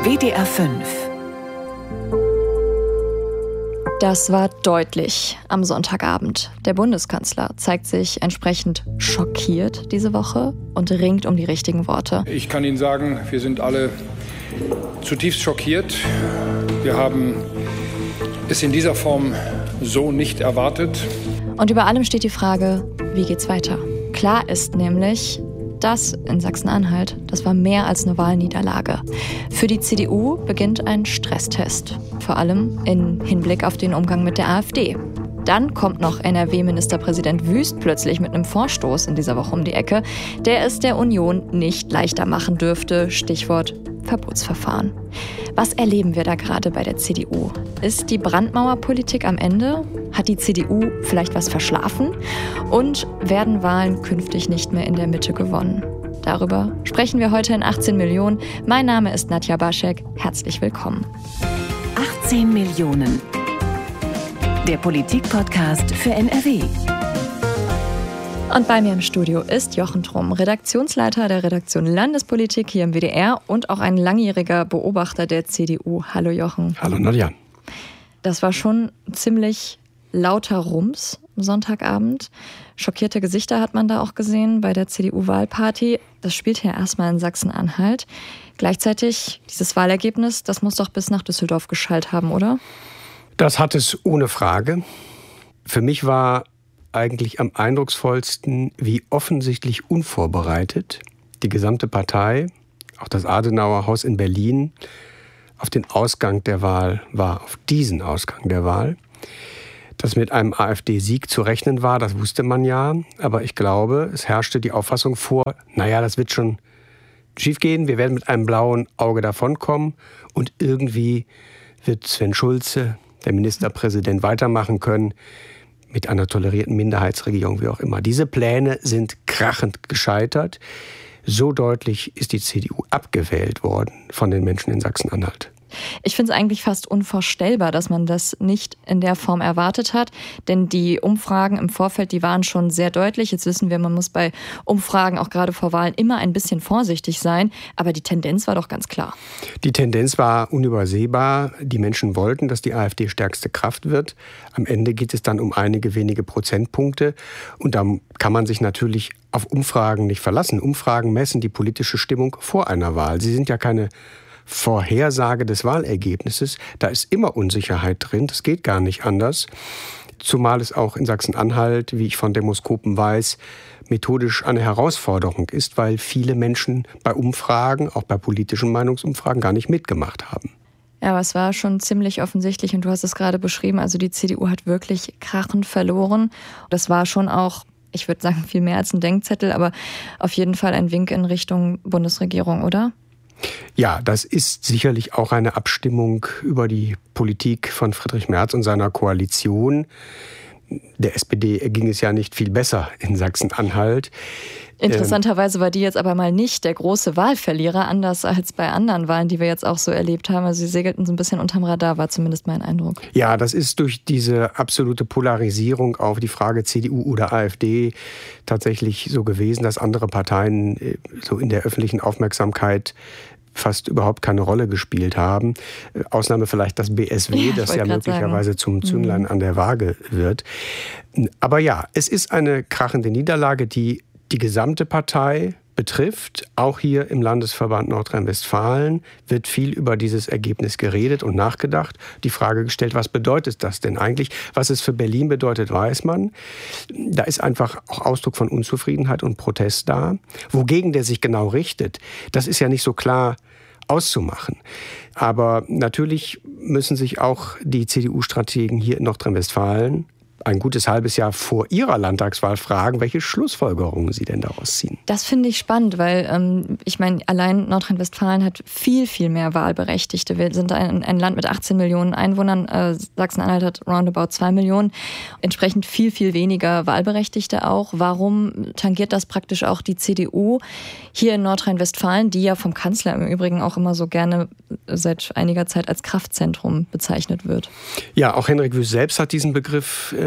WDR 5. Das war deutlich am Sonntagabend. Der Bundeskanzler zeigt sich entsprechend schockiert diese Woche und ringt um die richtigen Worte. Ich kann Ihnen sagen, wir sind alle zutiefst schockiert. Wir haben es in dieser Form so nicht erwartet. Und über allem steht die Frage, wie geht's weiter? Klar ist nämlich, das in Sachsen-Anhalt, das war mehr als eine Wahlniederlage. Für die CDU beginnt ein Stresstest, vor allem im Hinblick auf den Umgang mit der AfD. Dann kommt noch NRW-Ministerpräsident Wüst plötzlich mit einem Vorstoß in dieser Woche um die Ecke, der es der Union nicht leichter machen dürfte, Stichwort Verbotsverfahren. Was erleben wir da gerade bei der CDU? Ist die Brandmauerpolitik am Ende? Hat die CDU vielleicht was verschlafen? Und werden Wahlen künftig nicht mehr in der Mitte gewonnen? Darüber sprechen wir heute in 18 Millionen. Mein Name ist Nadja Baschek. Herzlich willkommen. 18 Millionen. Der Politik-Podcast für NRW. Und bei mir im Studio ist Jochen Trumm, Redaktionsleiter der Redaktion Landespolitik hier im WDR und auch ein langjähriger Beobachter der CDU. Hallo Jochen. Hallo Nadja. Das war schon ziemlich lauter Rums am Sonntagabend. Schockierte Gesichter hat man da auch gesehen bei der CDU-Wahlparty. Das spielt ja erstmal in Sachsen-Anhalt. Gleichzeitig, dieses Wahlergebnis, das muss doch bis nach Düsseldorf geschallt haben, oder? Das hat es ohne Frage. Für mich war eigentlich am eindrucksvollsten, wie offensichtlich unvorbereitet die gesamte Partei, auch das Adenauerhaus in Berlin, auf den Ausgang der Wahl war, auf diesen Ausgang der Wahl. Dass mit einem AfD-Sieg zu rechnen war, das wusste man ja. Aber ich glaube, es herrschte die Auffassung vor, naja, das wird schon schiefgehen, wir werden mit einem blauen Auge davonkommen und irgendwie wird Sven Schulze, der Ministerpräsident, weitermachen können mit einer tolerierten Minderheitsregierung, wie auch immer. Diese Pläne sind krachend gescheitert. So deutlich ist die CDU abgewählt worden von den Menschen in Sachsen-Anhalt. Ich finde es eigentlich fast unvorstellbar, dass man das nicht in der Form erwartet hat. Denn die Umfragen im Vorfeld, die waren schon sehr deutlich. Jetzt wissen wir, man muss bei Umfragen auch gerade vor Wahlen immer ein bisschen vorsichtig sein. Aber die Tendenz war doch ganz klar. Die Tendenz war unübersehbar. Die Menschen wollten, dass die AfD stärkste Kraft wird. Am Ende geht es dann um einige wenige Prozentpunkte. Und da kann man sich natürlich auf Umfragen nicht verlassen. Umfragen messen die politische Stimmung vor einer Wahl. Sie sind ja keine Vorhersage des Wahlergebnisses, da ist immer Unsicherheit drin, das geht gar nicht anders. Zumal es auch in Sachsen-Anhalt, wie ich von Demoskopen weiß, methodisch eine Herausforderung ist, weil viele Menschen bei Umfragen, auch bei politischen Meinungsumfragen, gar nicht mitgemacht haben. Ja, aber es war schon ziemlich offensichtlich und du hast es gerade beschrieben, also die CDU hat wirklich krachend verloren. Das war schon auch, ich würde sagen, viel mehr als ein Denkzettel, aber auf jeden Fall ein Wink in Richtung Bundesregierung, oder? Ja, das ist sicherlich auch eine Abstimmung über die Politik von Friedrich Merz und seiner Koalition. Der SPD ging es ja nicht viel besser in Sachsen-Anhalt. Interessanterweise war die jetzt aber mal nicht der große Wahlverlierer, anders als bei anderen Wahlen, die wir jetzt auch so erlebt haben. Also sie segelten so ein bisschen unterm Radar, war zumindest mein Eindruck. Ja, das ist durch diese absolute Polarisierung auf die Frage CDU oder AfD tatsächlich so gewesen, dass andere Parteien so in der öffentlichen Aufmerksamkeit fast überhaupt keine Rolle gespielt haben. Ausnahme vielleicht das BSW, das ja möglicherweise zum Zünglein an der Waage wird. Aber ja, es ist eine krachende Niederlage, die die gesamte Partei betrifft. Auch hier im Landesverband Nordrhein-Westfalen wird viel über dieses Ergebnis geredet und nachgedacht. Die Frage gestellt, was bedeutet das denn eigentlich? Was es für Berlin bedeutet, weiß man. Da ist einfach auch Ausdruck von Unzufriedenheit und Protest da. Wogegen der sich genau richtet, das ist ja nicht so klar auszumachen. Aber natürlich müssen sich auch die CDU-Strategen hier in Nordrhein-Westfalen ein gutes halbes Jahr vor ihrer Landtagswahl fragen, welche Schlussfolgerungen sie denn daraus ziehen. Das finde ich spannend, weil ich meine, allein Nordrhein-Westfalen hat viel, viel mehr Wahlberechtigte. Wir sind ein Land mit 18 Millionen Einwohnern. Sachsen-Anhalt hat roundabout 2 Millionen. Entsprechend viel, viel weniger Wahlberechtigte auch. Warum tangiert das praktisch auch die CDU hier in Nordrhein-Westfalen, die ja vom Kanzler im Übrigen auch immer so gerne seit einiger Zeit als Kraftzentrum bezeichnet wird? Ja, auch Henrik Wüst selbst hat diesen Begriff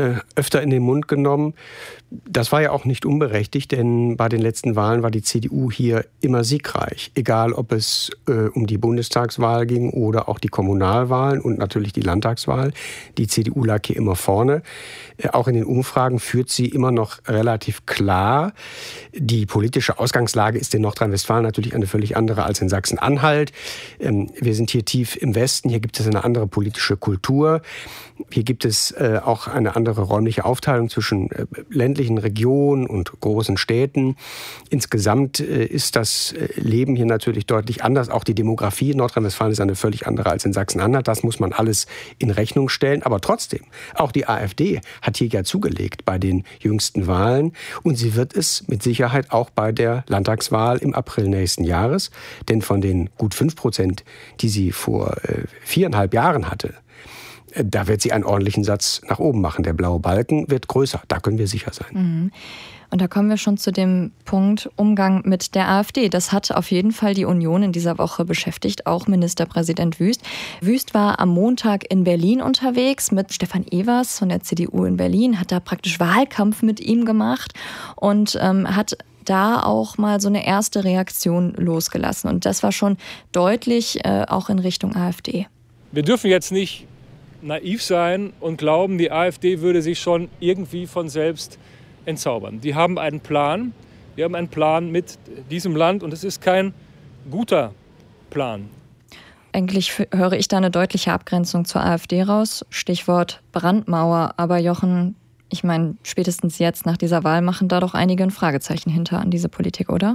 öfter in den Mund genommen. Das war ja auch nicht unberechtigt, denn bei den letzten Wahlen war die CDU hier immer siegreich. Egal, ob es um die Bundestagswahl ging oder auch die Kommunalwahlen und natürlich die Landtagswahl. Die CDU lag hier immer vorne. Auch in den Umfragen führt sie immer noch relativ klar. Die politische Ausgangslage ist in Nordrhein-Westfalen natürlich eine völlig andere als in Sachsen-Anhalt. Wir sind hier tief im Westen. Hier gibt es eine andere politische Kultur. Hier gibt es auch eine andere räumliche Aufteilung zwischen ländlichen Regionen und großen Städten. Insgesamt ist das Leben hier natürlich deutlich anders. Auch die Demografie in Nordrhein-Westfalen ist eine völlig andere als in Sachsen-Anhalt. Das muss man alles in Rechnung stellen. Aber trotzdem, auch die AfD hat hier ja zugelegt bei den jüngsten Wahlen. Und sie wird es mit Sicherheit auch bei der Landtagswahl im April nächsten Jahres. Denn von den gut 5%, die sie vor 4,5 Jahren hatte, da wird sie einen ordentlichen Satz nach oben machen. Der blaue Balken wird größer, da können wir sicher sein. Mhm. Und da kommen wir schon zu dem Punkt Umgang mit der AfD. Das hat auf jeden Fall die Union in dieser Woche beschäftigt, auch Ministerpräsident Wüst. Wüst war am Montag in Berlin unterwegs mit Stefan Evers von der CDU in Berlin, hat da praktisch Wahlkampf mit ihm gemacht und hat da auch mal so eine erste Reaktion losgelassen. Und das war schon deutlich auch in Richtung AfD. Wir dürfen jetzt nicht naiv sein und glauben, die AfD würde sich schon irgendwie von selbst entzaubern. Die haben einen Plan. Wir haben einen Plan mit diesem Land und es ist kein guter Plan. Eigentlich höre ich da eine deutliche Abgrenzung zur AfD raus. Stichwort Brandmauer. Aber Jochen, ich meine, spätestens jetzt nach dieser Wahl machen da doch einige ein Fragezeichen hinter an diese Politik, oder?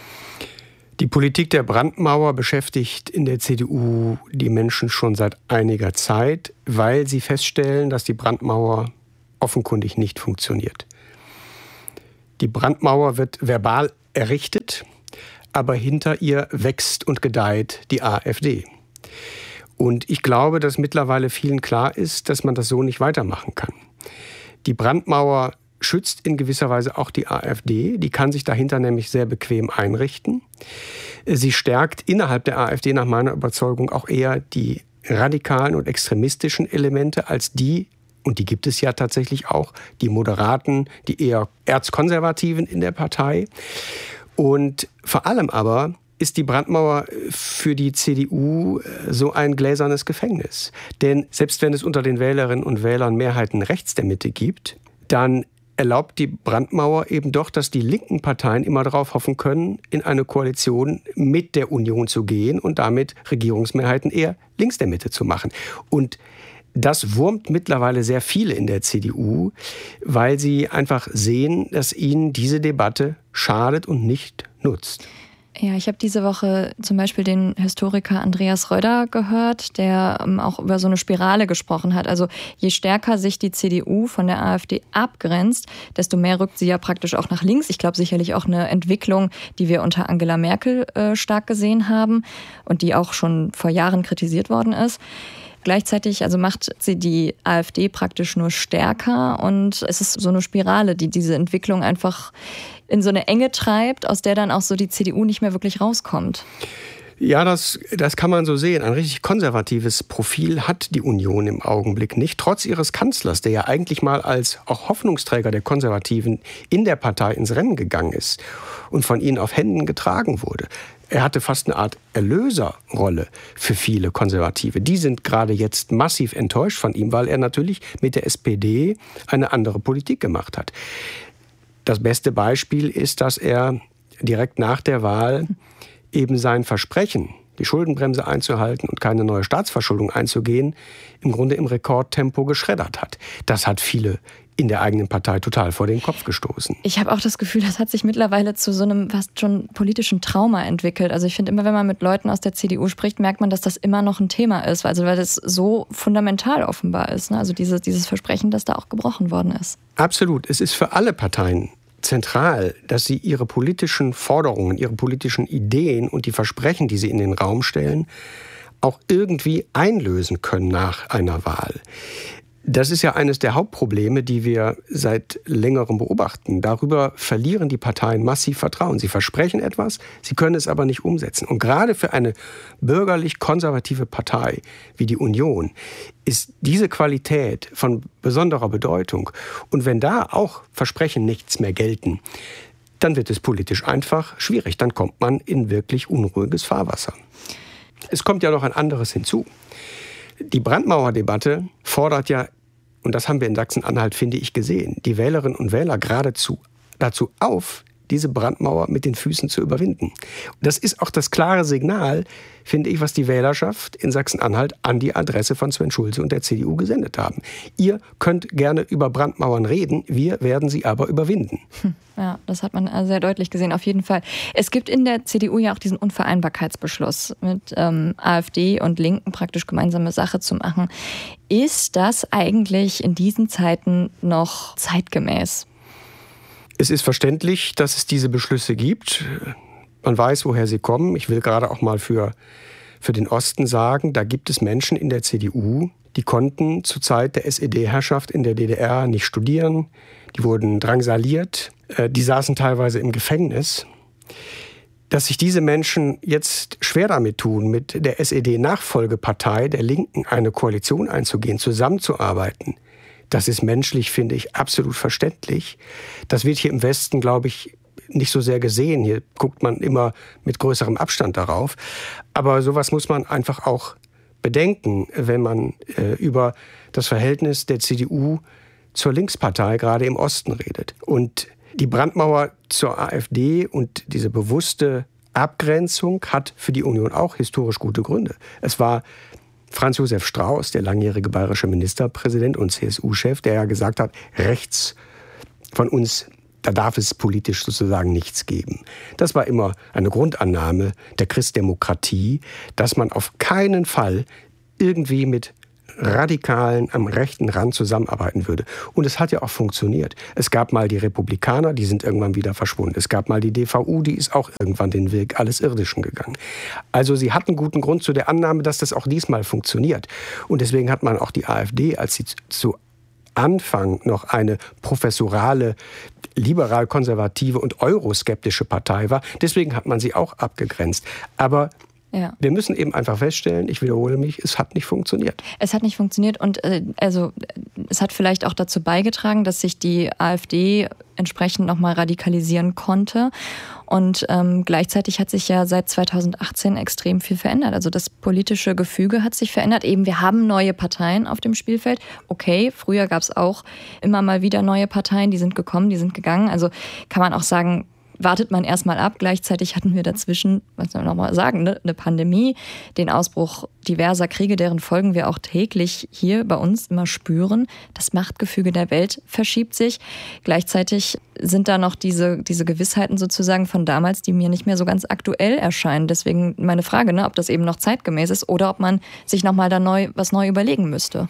Die Politik der Brandmauer beschäftigt in der CDU die Menschen schon seit einiger Zeit, weil sie feststellen, dass die Brandmauer offenkundig nicht funktioniert. Die Brandmauer wird verbal errichtet, aber hinter ihr wächst und gedeiht die AfD. Und ich glaube, dass mittlerweile vielen klar ist, dass man das so nicht weitermachen kann. Die Brandmauer schützt in gewisser Weise auch die AfD. Die kann sich dahinter nämlich sehr bequem einrichten. Sie stärkt innerhalb der AfD nach meiner Überzeugung auch eher die radikalen und extremistischen Elemente als die, und die gibt es ja tatsächlich auch, die Moderaten, die eher Erzkonservativen in der Partei. Und vor allem aber ist die Brandmauer für die CDU so ein gläsernes Gefängnis. Denn selbst wenn es unter den Wählerinnen und Wählern Mehrheiten rechts der Mitte gibt, dann erlaubt die Brandmauer eben doch, dass die linken Parteien immer darauf hoffen können, in eine Koalition mit der Union zu gehen und damit Regierungsmehrheiten eher links der Mitte zu machen. Und das wurmt mittlerweile sehr viele in der CDU, weil sie einfach sehen, dass ihnen diese Debatte schadet und nicht nutzt. Ja, ich habe diese Woche zum Beispiel den Historiker Andreas Röder gehört, der auch über so eine Spirale gesprochen hat. Also je stärker sich die CDU von der AfD abgrenzt, desto mehr rückt sie ja praktisch auch nach links. Ich glaube sicherlich auch eine Entwicklung, die wir unter Angela Merkel stark gesehen haben und die auch schon vor Jahren kritisiert worden ist. Gleichzeitig also macht sie die AfD praktisch nur stärker und es ist so eine Spirale, die diese Entwicklung einfach in so eine Enge treibt, aus der dann auch so die CDU nicht mehr wirklich rauskommt. Ja, das kann man so sehen. Ein richtig konservatives Profil hat die Union im Augenblick nicht, trotz ihres Kanzlers, der ja eigentlich mal als auch Hoffnungsträger der Konservativen in der Partei ins Rennen gegangen ist und von ihnen auf Händen getragen wurde. Er hatte fast eine Art Erlöserrolle für viele Konservative. Die sind gerade jetzt massiv enttäuscht von ihm, weil er natürlich mit der SPD eine andere Politik gemacht hat. Das beste Beispiel ist, dass er direkt nach der Wahl eben sein Versprechen, die Schuldenbremse einzuhalten und keine neue Staatsverschuldung einzugehen, im Grunde im Rekordtempo geschreddert hat. Das hat viele in der eigenen Partei total vor den Kopf gestoßen. Ich habe auch das Gefühl, das hat sich mittlerweile zu so einem fast schon politischen Trauma entwickelt. Also ich finde immer, wenn man mit Leuten aus der CDU spricht, merkt man, dass das immer noch ein Thema ist, also weil das so fundamental offenbar ist. Ne? Also dieses Versprechen, das da auch gebrochen worden ist. Absolut. Es ist für alle Parteien zentral, dass sie ihre politischen Forderungen, ihre politischen Ideen und die Versprechen, die sie in den Raum stellen, auch irgendwie einlösen können nach einer Wahl. Das ist ja eines der Hauptprobleme, die wir seit längerem beobachten. Darüber verlieren die Parteien massiv Vertrauen. Sie versprechen etwas, sie können es aber nicht umsetzen. Und gerade für eine bürgerlich-konservative Partei wie die Union ist diese Qualität von besonderer Bedeutung. Und wenn da auch Versprechen nichts mehr gelten, dann wird es politisch einfach schwierig. Dann kommt man in wirklich unruhiges Fahrwasser. Es kommt ja noch ein anderes hinzu. Die Brandmauerdebatte fordert ja, und das haben wir in Sachsen-Anhalt, finde ich, gesehen, die Wählerinnen und Wähler geradezu dazu auf, diese Brandmauer mit den Füßen zu überwinden. Das ist auch das klare Signal, finde ich, was die Wählerschaft in Sachsen-Anhalt an die Adresse von Sven Schulze und der CDU gesendet haben. Ihr könnt gerne über Brandmauern reden, wir werden sie aber überwinden. Ja, das hat man sehr deutlich gesehen, auf jeden Fall. Es gibt in der CDU ja auch diesen Unvereinbarkeitsbeschluss mit AfD und Linken praktisch gemeinsame Sache zu machen. Ist das eigentlich in diesen Zeiten noch zeitgemäß? Es ist verständlich, dass es diese Beschlüsse gibt. Man weiß, woher sie kommen. Ich will gerade auch mal für den Osten sagen, da gibt es Menschen in der CDU, die konnten zur Zeit der SED-Herrschaft in der DDR nicht studieren. Die wurden drangsaliert. Die saßen teilweise im Gefängnis. Dass sich diese Menschen jetzt schwer damit tun, mit der SED-Nachfolgepartei der Linken eine Koalition einzugehen, zusammenzuarbeiten, das ist menschlich, finde ich, absolut verständlich. Das wird hier im Westen, glaube ich, nicht so sehr gesehen. Hier guckt man immer mit größerem Abstand darauf. Aber sowas muss man einfach auch bedenken, wenn man über das Verhältnis der CDU zur Linkspartei gerade im Osten redet. Und die Brandmauer zur AfD und diese bewusste Abgrenzung hat für die Union auch historisch gute Gründe. Es war Franz Josef Strauß, der langjährige bayerische Ministerpräsident und CSU-Chef, der ja gesagt hat, rechts von uns, da darf es politisch sozusagen nichts geben. Das war immer eine Grundannahme der Christdemokratie, dass man auf keinen Fall irgendwie mit Radikalen am rechten Rand zusammenarbeiten würde. Und es hat ja auch funktioniert. Es gab mal die Republikaner, die sind irgendwann wieder verschwunden. Es gab mal die DVU, die ist auch irgendwann den Weg alles Irdischen gegangen. Also sie hatten guten Grund zu der Annahme, dass das auch diesmal funktioniert. Und deswegen hat man auch die AfD, als sie zu Anfang noch eine professorale, liberal-konservative und euroskeptische Partei war, deswegen hat man sie auch abgegrenzt. Aber wir müssen eben einfach feststellen, ich wiederhole mich, es hat nicht funktioniert. Es hat nicht funktioniert und es hat vielleicht auch dazu beigetragen, dass sich die AfD entsprechend nochmal radikalisieren konnte. Und gleichzeitig hat sich ja seit 2018 extrem viel verändert. Also das politische Gefüge hat sich verändert. Eben, wir haben neue Parteien auf dem Spielfeld. Okay, früher gab es auch immer mal wieder neue Parteien, die sind gekommen, die sind gegangen. Also kann man auch sagen, wartet man erstmal ab. Gleichzeitig hatten wir dazwischen, was soll man nochmal sagen, eine Pandemie, den Ausbruch diverser Kriege, deren Folgen wir auch täglich hier bei uns immer spüren. Das Machtgefüge der Welt verschiebt sich. Gleichzeitig sind da noch diese Gewissheiten sozusagen von damals, die mir nicht mehr so ganz aktuell erscheinen. Deswegen meine Frage, ob das eben noch zeitgemäß ist oder ob man sich nochmal da was neu überlegen müsste.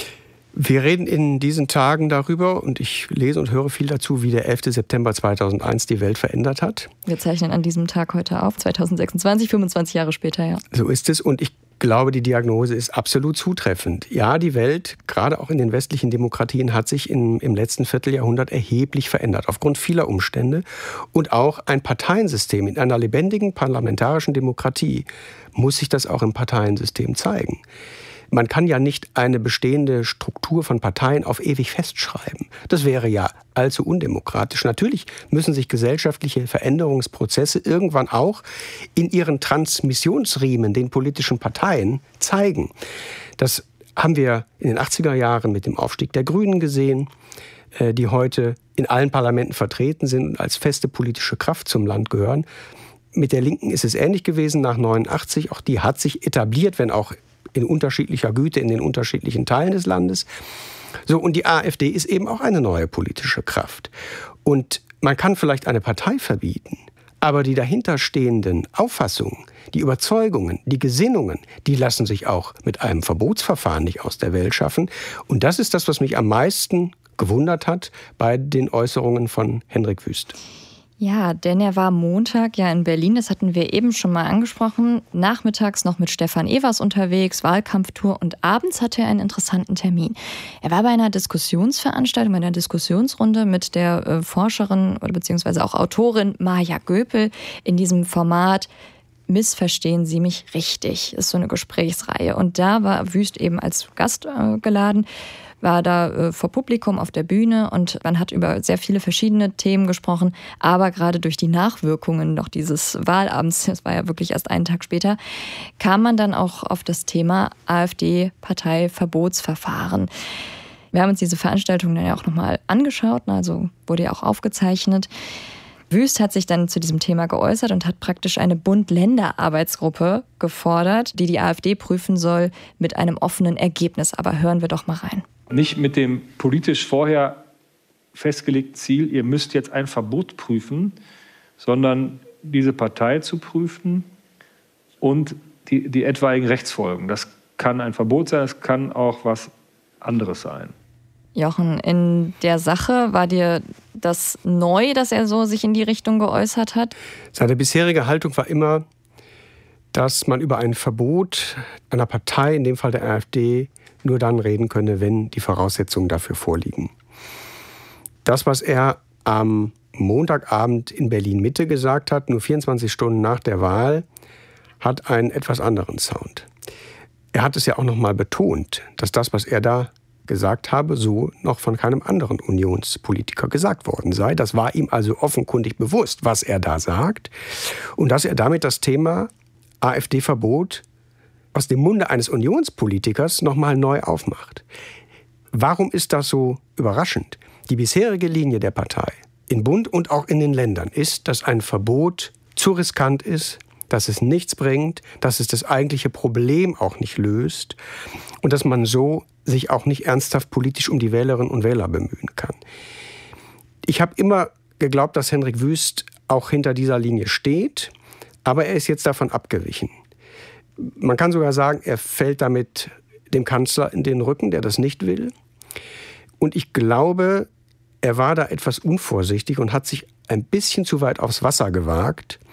Wir reden in diesen Tagen darüber und ich lese und höre viel dazu, wie der 11. September 2001 die Welt verändert hat. Wir zeichnen an diesem Tag heute auf, 2026, 25 Jahre später, ja. So ist es und ich glaube, die Diagnose ist absolut zutreffend. Ja, die Welt, gerade auch in den westlichen Demokratien, hat sich im letzten Vierteljahrhundert erheblich verändert, aufgrund vieler Umstände. Und auch ein Parteiensystem in einer lebendigen parlamentarischen Demokratie muss sich das auch im Parteiensystem zeigen. Man kann ja nicht eine bestehende Struktur von Parteien auf ewig festschreiben. Das wäre ja allzu undemokratisch. Natürlich müssen sich gesellschaftliche Veränderungsprozesse irgendwann auch in ihren Transmissionsriemen, den politischen Parteien, zeigen. Das haben wir in den 80er Jahren mit dem Aufstieg der Grünen gesehen, die heute in allen Parlamenten vertreten sind und als feste politische Kraft zum Land gehören. Mit der Linken ist es ähnlich gewesen nach 89. Auch die hat sich etabliert, wenn auch in unterschiedlicher Güte in den unterschiedlichen Teilen des Landes. So, und die AfD ist eben auch eine neue politische Kraft. Und man kann vielleicht eine Partei verbieten, aber die dahinterstehenden Auffassungen, die Überzeugungen, die Gesinnungen, die lassen sich auch mit einem Verbotsverfahren nicht aus der Welt schaffen. Und das ist das, was mich am meisten gewundert hat bei den Äußerungen von Hendrik Wüst. Ja, denn er war Montag ja in Berlin, das hatten wir eben schon mal angesprochen, nachmittags noch mit Stefan Evers unterwegs, Wahlkampftour, und abends hatte er einen interessanten Termin. Er war bei einer Diskussionsveranstaltung, bei einer Diskussionsrunde mit der Forscherin oder beziehungsweise auch Autorin Maja Göpel in diesem Format Missverstehen Sie mich richtig, ist so eine Gesprächsreihe. Und da war Wüst eben als Gast geladen, war da vor Publikum auf der Bühne, und man hat über sehr viele verschiedene Themen gesprochen, aber gerade durch die Nachwirkungen noch dieses Wahlabends, das war ja wirklich erst einen Tag später, kam man dann auch auf das Thema AfD-Parteiverbotsverfahren. Wir haben uns diese Veranstaltung dann ja auch nochmal angeschaut, also wurde ja auch aufgezeichnet. Wüst hat sich dann zu diesem Thema geäußert und hat praktisch eine Bund-Länder-Arbeitsgruppe gefordert, die die AfD prüfen soll mit einem offenen Ergebnis. Aber hören wir doch mal rein. Nicht mit dem politisch vorher festgelegten Ziel, ihr müsst jetzt ein Verbot prüfen, sondern diese Partei zu prüfen und die etwaigen Rechtsfolgen. Das kann ein Verbot sein, es kann auch was anderes sein. Jochen, in der Sache war dir das neu, dass er so sich in die Richtung geäußert hat? Seine bisherige Haltung war immer, dass man über ein Verbot einer Partei, in dem Fall der AfD, nur dann reden könne, wenn die Voraussetzungen dafür vorliegen. Das, was er am Montagabend in Berlin-Mitte gesagt hat, nur 24 Stunden nach der Wahl, hat einen etwas anderen Sound. Er hat es ja auch noch mal betont, dass das, was er da gesagt habe, so noch von keinem anderen Unionspolitiker gesagt worden sei. Das war ihm also offenkundig bewusst, was er da sagt, und dass er damit das Thema AfD-Verbot aus dem Munde eines Unionspolitikers noch mal neu aufmacht. Warum ist das so überraschend? Die bisherige Linie der Partei in Bund und auch in den Ländern ist, dass ein Verbot zu riskant ist, dass es nichts bringt, dass es das eigentliche Problem auch nicht löst und dass man so sich auch nicht ernsthaft politisch um die Wählerinnen und Wähler bemühen kann. Ich habe immer geglaubt, dass Hendrik Wüst auch hinter dieser Linie steht, aber er ist jetzt davon abgewichen. Man kann sogar sagen, er fällt damit dem Kanzler in den Rücken, der das nicht will. Und ich glaube, er war da etwas unvorsichtig und hat sich ein bisschen zu weit aufs Wasser gewagt,